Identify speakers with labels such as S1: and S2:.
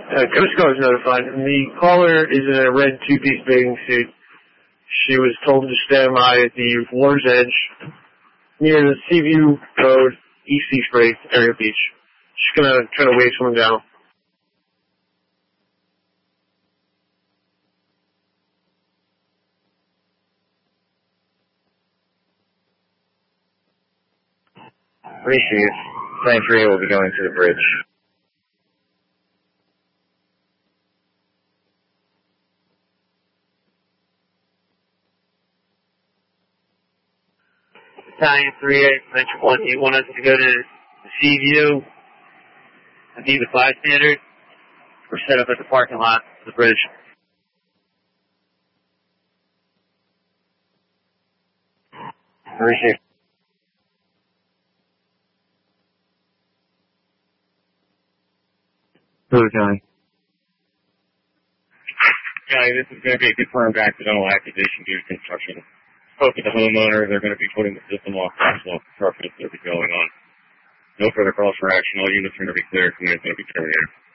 S1: Coast Guard was notified, and the caller is in a red two-piece bathing suit. She was told to stand by at the water's edge near the Seaview Road, East Seaspray area beach. She's going to try to wave someone down.
S2: Appreciate 93 will be going to the bridge.
S3: Italian 38, Metro 1, you want us to go to the Seaview and be the bystander, or set up at the parking lot of the bridge?
S2: Appreciate.
S1: Hello, Johnny.
S4: Johnny, this is going to be a confirmed accidental accusation due to construction. Spoke to the homeowner. They're going to be putting the system off crosswalk construction that's going to be going on. No further calls for action. All units are going to be cleared. Command is going to be terminated.